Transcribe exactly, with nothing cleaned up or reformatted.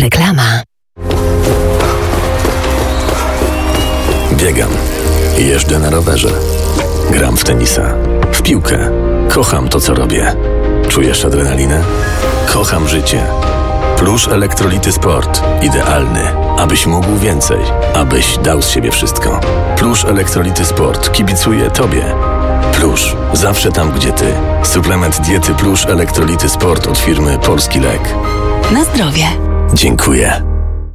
Reklama. Biegam. Jeżdżę na rowerze. Gram w tenisa. W piłkę. Kocham to, co robię. Czujesz adrenalinę? Kocham życie. Plusz Elektrolity Sport. Idealny, abyś mógł więcej. Abyś dał z siebie wszystko. Plusz Elektrolity Sport kibicuje Tobie. Plusz. Zawsze tam, gdzie Ty. Suplement diety Plusz Elektrolity Sport od firmy Polski Lek. Na zdrowie. Dziękuję.